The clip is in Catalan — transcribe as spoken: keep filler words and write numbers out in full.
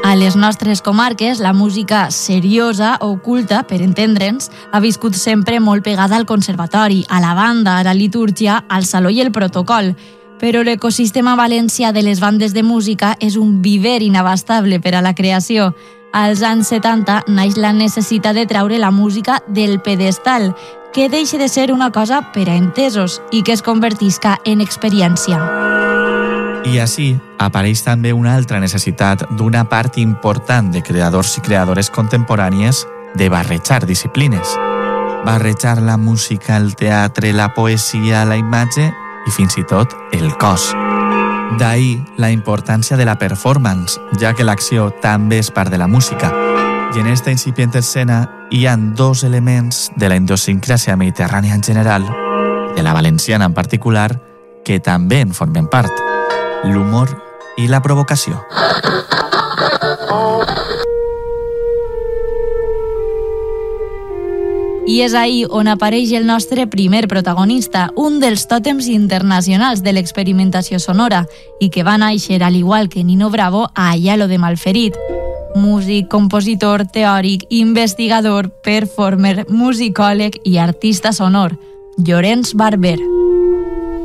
A les nostres comarques, la música seriosa o oculta, per entendre'ns, ha viscut sempre molt pegada al conservatori, a la banda, a la litúrgia, al saló i el protocol. Però l'ecosistema valencià de les bandes de música és un viver inabastable per a la creació. Als anys setanta naix la necessitat de treure la música del pedestal, que deixi de ser una cosa per a entesos i que es convertisca en experiència. I així apareix també una altra necessitat d'una part important de creadors i creadores contemporànies de barrejar disciplines. Barrejar la música, el teatre, la poesia, la imatge i fins i tot el cos. D'ahí la importància de la performance, ja que l'acció també és part de la música. I en esta incipient escena hi ha dos elements de la idiosincràsia mediterrània en general, de la valenciana en particular, que també en formen part: l'humor i la provocació. I és ahí on apareix el nostre primer protagonista, un dels tòtems internacionals de l'experimentació sonora i que va néixer, al igual que Nino Bravo, a Ayalo de Malferit. Músic, compositor, teòric, investigador, performer, musicòleg i artista sonor, Llorenç Barber.